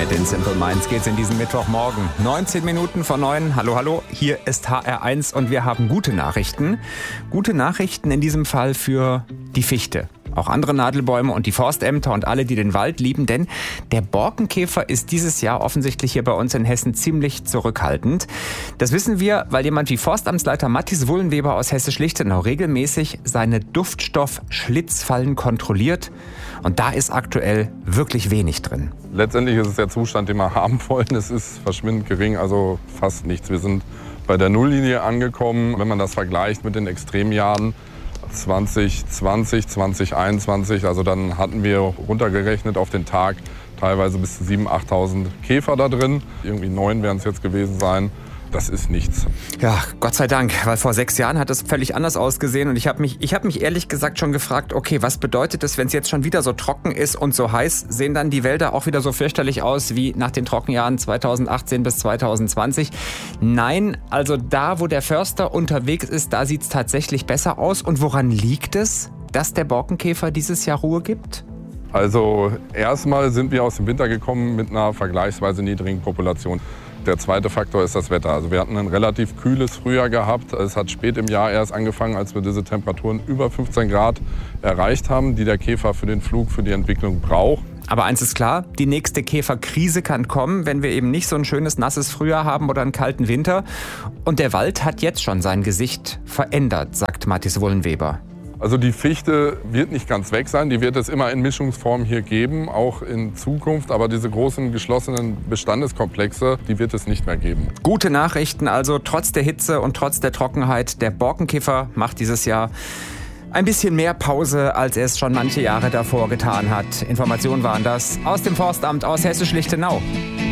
Mit den Simple Minds geht's in diesem Mittwochmorgen. 19 Minuten vor 9. Hallo, hallo. Hier ist HR1 und wir haben gute Nachrichten. Gute Nachrichten in diesem Fall für die Fichte. Auch andere Nadelbäume und die Forstämter und alle, die den Wald lieben. Denn der Borkenkäfer ist dieses Jahr offensichtlich hier bei uns in Hessen ziemlich zurückhaltend. Das wissen wir, weil jemand wie Forstamtsleiter Mathis Wullenweber aus Hessisch-Lichtenau regelmäßig seine Duftstoff-Schlitzfallen kontrolliert. Und da ist aktuell wirklich wenig drin. Letztendlich ist es der Zustand, den wir haben wollen. Es ist verschwindend gering, also fast nichts. Wir sind bei der Nulllinie angekommen. Wenn man das vergleicht mit den Extremjahren 2020, 2021, also dann hatten wir runtergerechnet auf den Tag teilweise bis zu 7.000, 8.000 Käfer da drin. Irgendwie 9 werden es jetzt gewesen sein. Das ist nichts. Ja, Gott sei Dank, weil vor 6 Jahren hat es völlig anders ausgesehen und ich habe mich ehrlich gesagt schon gefragt, okay, was bedeutet das, wenn es jetzt schon wieder so trocken ist und so heiß? Sehen dann die Wälder auch wieder so fürchterlich aus wie nach den Trockenjahren 2018 bis 2020? Nein, also da, wo der Förster unterwegs ist, da sieht es tatsächlich besser aus. Und woran liegt es, dass der Borkenkäfer dieses Jahr Ruhe gibt? Also erstmal sind wir aus dem Winter gekommen mit einer vergleichsweise niedrigen Population. Der zweite Faktor ist das Wetter. Also wir hatten ein relativ kühles Frühjahr gehabt. Es hat spät im Jahr erst angefangen, als wir diese Temperaturen über 15 Grad erreicht haben, die der Käfer für den Flug, für die Entwicklung braucht. Aber eins ist klar, die nächste Käferkrise kann kommen, wenn wir eben nicht so ein schönes, nasses Frühjahr haben oder einen kalten Winter. Und der Wald hat jetzt schon sein Gesicht verändert, sagt Mathis Wullenweber. Also die Fichte wird nicht ganz weg sein, die wird es immer in Mischungsform hier geben, auch in Zukunft. Aber diese großen geschlossenen Bestandeskomplexe, die wird es nicht mehr geben. Gute Nachrichten also, trotz der Hitze und trotz der Trockenheit. Der Borkenkäfer macht dieses Jahr ein bisschen mehr Pause, als er es schon manche Jahre davor getan hat. Informationen waren das aus dem Forstamt aus Hessisch-Lichtenau.